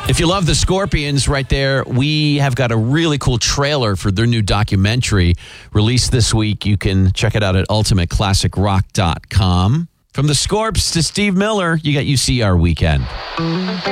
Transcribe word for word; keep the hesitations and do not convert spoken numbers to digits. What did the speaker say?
If you love the Scorpions right there, we have got a really cool trailer for their new documentary released this week. You can check it out at ultimate classic rock dot com. From the Scorps to Steve Miller, you got U C R Weekend.